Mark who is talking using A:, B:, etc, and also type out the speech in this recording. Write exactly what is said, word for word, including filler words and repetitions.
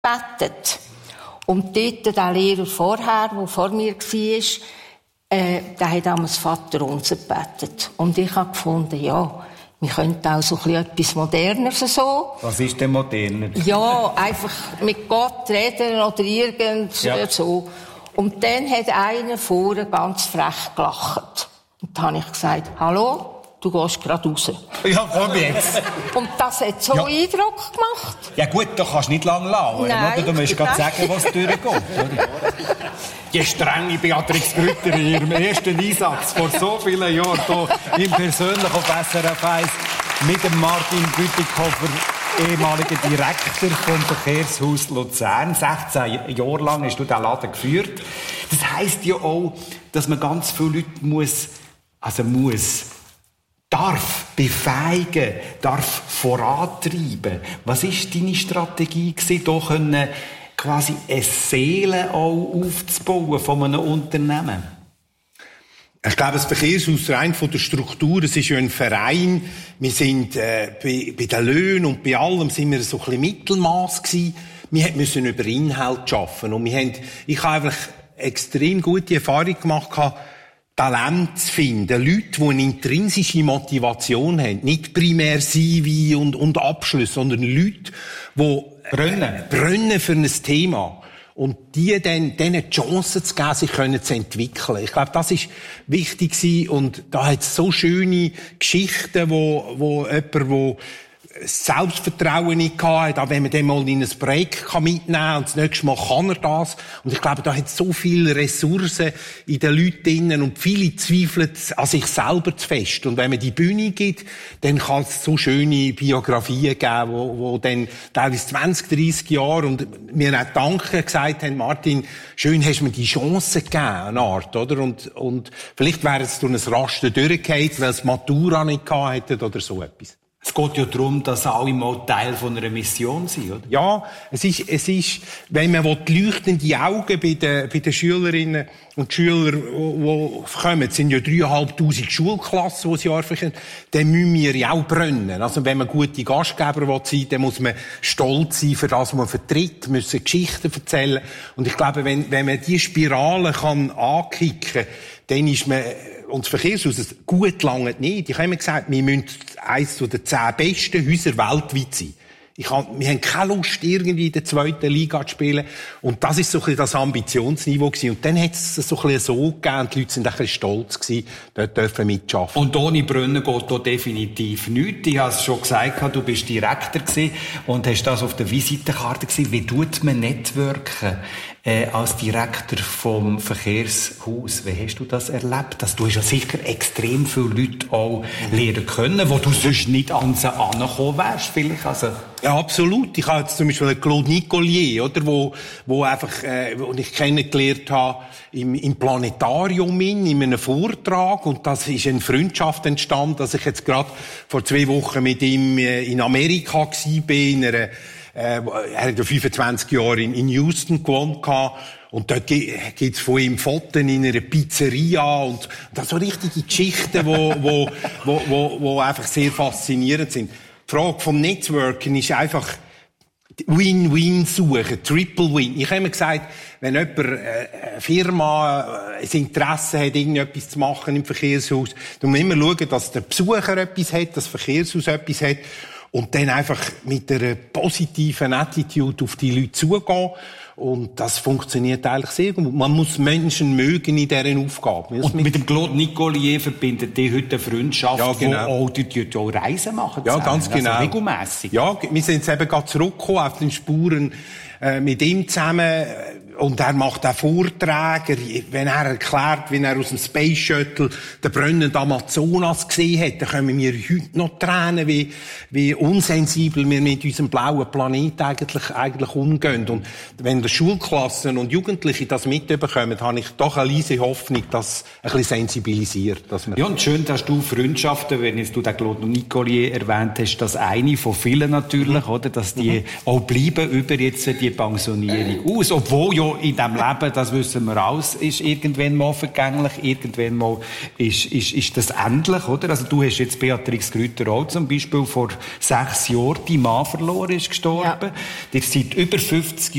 A: gebettet. Und dort der Lehrer vorher, der vor mir war, äh, der hat damals Vater unser gebetet. Und ich habe gefunden, ja, wir könnten auch so ein etwas Moderneres so.
B: Was ist denn moderner?
A: Ja, einfach mit Gott reden oder irgend ja. so. Und dann hat einer vorne ganz frech gelacht. Und dann habe ich gesagt, hallo, du gehst gerade raus.
B: Ja, komm jetzt.
A: Und das hat so ja. Eindruck gemacht.
B: Ja gut, da kannst du nicht lange lauern,
A: Nein,
B: oder? Du musst gerade sagen, was durchgeht, oder? Die strenge Beatrix Grütter in ihrem ersten Einsatz vor so vielen Jahren hier im persönlich auf S R F eins mit dem Martin Bütikofer, ehemaliger Direktor vom Verkehrshaus Luzern. sechzehn Jahre lang hast du diesen Laden geführt. Das heisst ja auch, dass man ganz viele Leute muss, also muss, darf befähigen, darf vorantreiben. Was war deine Strategie gewesen, da können quasi eine Seele auch aufzubauen von einem Unternehmen?
C: Ich glaube, das Verkehrshaus rein von der Struktur, es ist ja ein Verein. Wir sind äh, bei, bei den Löhnen und bei allem sind wir so ein bisschen Mittelmaß gewesen. Wir müssen über Inhalt arbeiten und wir haben, ich habe einfach extrem gute Erfahrung gemacht, Talent zu finden, Leute, die eine intrinsische Motivation haben, nicht primär C V und, und Abschluss, sondern Leute, die brennen, brennen für ein Thema. Und die dann, denen die Chance zu geben, sich können zu entwickeln. Ich glaube, das ist wichtig gewesen. Und da hat es so schöne Geschichten, wo, wo jemand, wo Selbstvertrauen nicht hatte, auch wenn man den mal in ein Projekt mitnehmen kann und das nächste Mal kann er das. Und ich glaube, da hat so viele Ressourcen in den Leuten drin und viele zweifeln an sich selber zu fest. Und wenn man die Bühne gibt, dann kann es so schöne Biografien geben, wo, wo dann teilweise zwanzig, dreissig Jahre und mir auch Danke gesagt haben, Martin, schön hast du mir die Chance gegeben, eine Art, oder? Und, und vielleicht wäre es durch ein Raster durchgefallen, weil es Matura nicht gehabt hätten oder so etwas.
B: Es geht ja darum, dass alle mal Teil von einer Mission sind, oder?
C: Ja, es ist, es ist, wenn man die leuchtenden Augen bei den, bei den Schülerinnen und Schülern, die kommen, es sind ja dreieinhalbtausend Schulklassen, die das Jahr verkehren, dann müssen wir ja auch brennen. Also wenn man gute Gastgeber sein will, dann muss man stolz sein für das, was man vertritt, müssen Geschichten erzählen. Und ich glaube, wenn, wenn man diese Spirale kann ankicken, dann ist man, und das Verkehrshaus, es gut lange nicht. Ich habe immer gesagt, wir müssen eines der zehn besten Häuser weltweit sein. Ich hab, wir haben keine Lust, irgendwie in der zweiten Liga zu spielen. Und das ist so ein bisschen das Ambitionsniveau gewesen. Und dann hat es so ein bisschen so gegeben, und die Leute sind ein bisschen stolz gewesen, dort dürfen mitschaffen.
B: Und ohne Brunnen geht hier definitiv nichts. Ich habe es schon gesagt, du bist Direktor gewesen und hast das auf der Visitenkarte gesehen. Wie tut man networken? Äh, als Direktor vom Verkehrshaus, wie hast du das erlebt? Dass du hast ja sicher extrem viele Leute auch lernen können, wo du sonst nicht an sie angekommen wärst, vielleicht. Also
C: ja, absolut. Ich habe jetzt zum Beispiel Claude Nicolier, oder, wo, wo einfach, äh, wo ich kennengelernt habe im, im Planetarium in, in einem Vortrag. Und das ist eine Freundschaft entstanden, dass ich jetzt gerade vor zwei Wochen mit ihm äh, in Amerika war, in einer Äh, er hat ja fünfundzwanzig Jahre in, in Houston gewohnt und dort gibt's von ihm Fotos in einer Pizzeria und das so richtige Geschichten, wo, wo, wo, wo, wo einfach sehr faszinierend sind. Die Frage vom Networking ist einfach Win-Win suchen, Triple Win. Ich habe immer gesagt, wenn jemand, äh, eine Firma, äh, ein Interesse hat, irgendetwas zu machen im Verkehrshaus, dann muss man immer schauen, dass der Besucher etwas hat, dass das Verkehrshaus etwas hat. Und dann einfach mit einer positiven Attitude auf die Leute zugehen. Und das funktioniert eigentlich sehr gut. Man muss Menschen mögen in deren Aufgaben.
B: Und mit dem Claude Nicolier verbindet die heute eine Freundschaft, ja, genau. Wo auch die, die, die auch Reisen machen.
C: Ja, ganz genau.
B: Also regelmässig.
C: Ja, wir sind jetzt eben gerade zurückgekommen auf den Spuren äh, mit ihm zusammen. Und er macht auch Vorträge, wenn er erklärt, wie er aus dem Space Shuttle den brennenden Amazonas gesehen hat, dann können wir heute noch Tränen, wie, wie unsensibel wir mit unserem blauen Planet eigentlich, eigentlich umgehen. Und wenn die Schulklassen und Jugendliche das mitbekommen, habe ich doch eine leise Hoffnung, dass ein bisschen sensibilisiert. Dass wir
B: ja, und schön, dass du Freundschaften, wenn jetzt du den Claude Nicolier erwähnt hast, das eine von vielen natürlich, mhm. oder, dass die mhm. auch bleiben über jetzt die Pensionierung aus, obwohl ja in diesem Leben, das wissen wir alles, ist irgendwann mal vergänglich, irgendwann mal ist, ist, ist das endlich, oder? Also du hast jetzt Beatrix Grütter auch zum Beispiel vor sechs Jahren, dein Mann verloren, ist gestorben. Ja. Ihr seid über fünfzig